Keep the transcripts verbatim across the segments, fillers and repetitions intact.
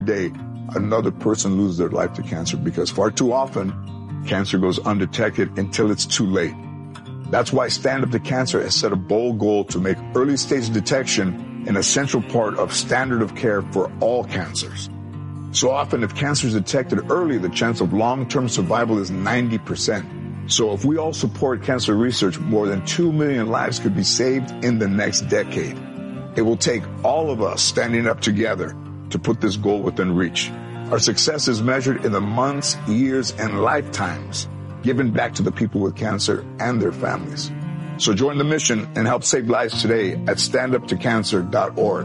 day another person loses their life to cancer, because far too often cancer goes undetected until it's too late. That's why Stand Up to Cancer has set a bold goal to make early stage detection an essential part of standard of care for all cancers. So often, if cancer is detected early, the chance of long-term survival is ninety percent. So if we all support cancer research, more than two million lives could be saved in the next decade. It will take all of us standing up together to put this goal within reach. Our success is measured in the months, years, and lifetimes given back to the people with cancer and their families. So join the mission and help save lives today at stand up to cancer dot org.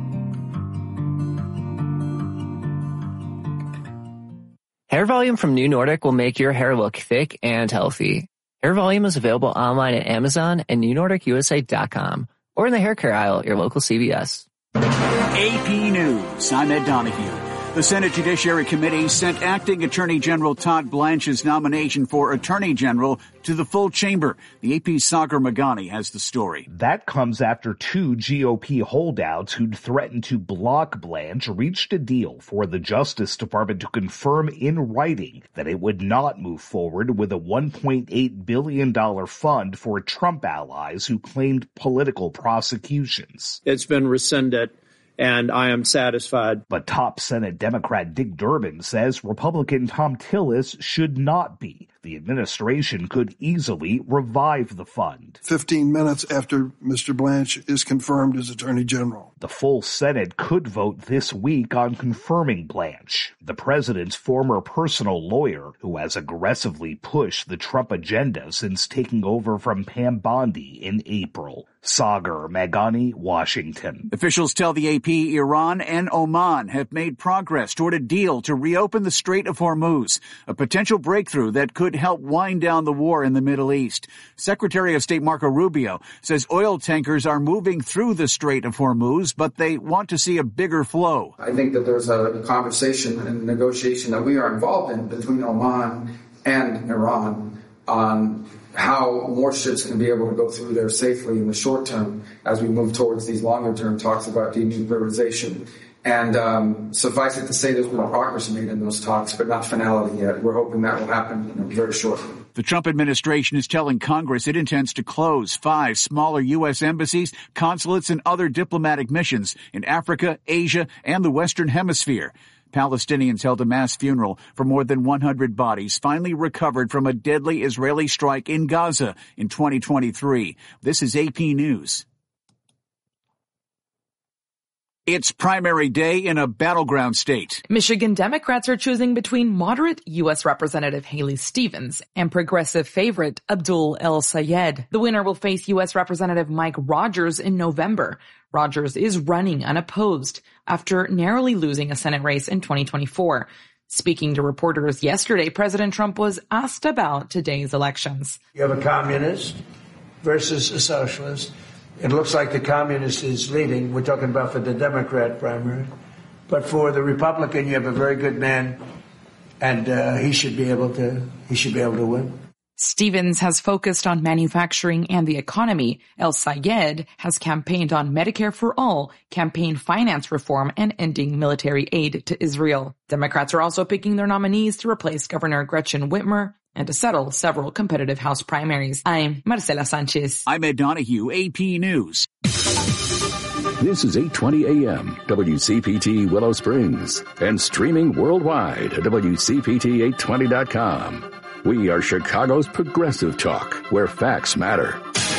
Hair Volume from New Nordic will make your hair look thick and healthy. Hair Volume is available online at Amazon and new nordic u s a dot com or in the hair care aisle at your local C V S. A P News, I'm Ed Donahue. The Senate Judiciary Committee sent Acting Attorney General Todd Blanche's nomination for Attorney General to the full chamber. The A P's Sagar Meghani has the story. That comes after two G O P holdouts who'd threatened to block Blanche reached a deal for the Justice Department to confirm in writing that it would not move forward with a one point eight billion dollars fund for Trump allies who claimed political prosecutions. It's been rescinded, and I am satisfied. But top Senate Democrat Dick Durbin says Republican Thom Tillis should not be. The administration could easily revive the fund. Fifteen minutes after Mister Blanche is confirmed as Attorney General. The full Senate could vote this week on confirming Blanche, the president's former personal lawyer who has aggressively pushed the Trump agenda since taking over from Pam Bondi in April. Sagar Meghani, Washington. Officials tell the A P Iran and Oman have made progress toward a deal to reopen the Strait of Hormuz, a potential breakthrough that could help wind down the war in the Middle East. Secretary of State Marco Rubio says oil tankers are moving through the Strait of Hormuz, but they want to see a bigger flow. I think that there's a conversation and negotiation that we are involved in between Oman and Iran on how more ships can be able to go through there safely in the short term as we move towards these longer term talks about denuclearization. And um, suffice it to say there's been progress made in those talks, but not finality yet. We're hoping that will happen you know, very shortly. The Trump administration is telling Congress it intends to close five smaller U S embassies, consulates, and other diplomatic missions in Africa, Asia, and the Western Hemisphere. Palestinians held a mass funeral for more than one hundred bodies finally recovered from a deadly Israeli strike in Gaza in twenty twenty-three. This is A P News. It's primary day in a battleground state. Michigan Democrats are choosing between moderate U S Representative Haley Stevens and progressive favorite Abdul El-Sayed. The winner will face U S Representative Mike Rogers in November. Rogers is running unopposed after narrowly losing a Senate race in twenty twenty-four. Speaking to reporters yesterday, President Trump was asked about today's elections. You have a communist versus a socialist. It looks like the communist is leading. We're talking about for the Democrat primary. But for the Republican, you have a very good man, and uh, he should be able to he should be able to win. Stevens has focused on manufacturing and the economy. El-Sayed has campaigned on Medicare for All, campaign finance reform, and ending military aid to Israel. Democrats are also picking their nominees to replace Governor Gretchen Whitmer and to settle several competitive House primaries. I'm Marcela Sanchez. I'm Ed Donahue, A P News. This is eight twenty a m W C P T Willow Springs and streaming worldwide at W C P T eight twenty dot com. We are Chicago's progressive talk, where facts matter.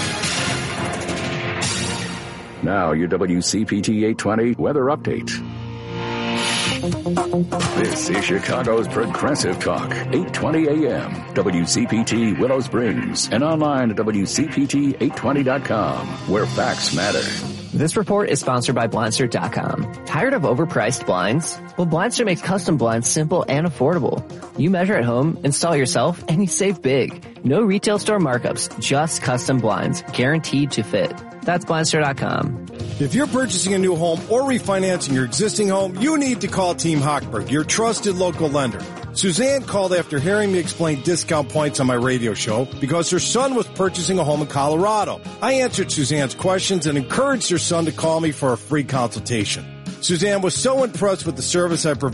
Now your W C P T eight twenty weather update. This is Chicago's Progressive Talk, eight twenty a m W C P T Willow Springs, and online at W C P T eight twenty dot com, where facts matter. This report is sponsored by Blindster dot com. Tired of overpriced blinds? Well, Blindster makes custom blinds simple and affordable. You measure at home, install yourself, and you save big. No retail store markups, just custom blinds, guaranteed to fit. That's Blindster dot com. If you're purchasing a new home or refinancing your existing home, you need to call Team Hochberg, your trusted local lender. Suzanne called after hearing me explain discount points on my radio show because her son was purchasing a home in Colorado. I answered Suzanne's questions and encouraged her son to call me for a free consultation. Suzanne was so impressed with the service I provided.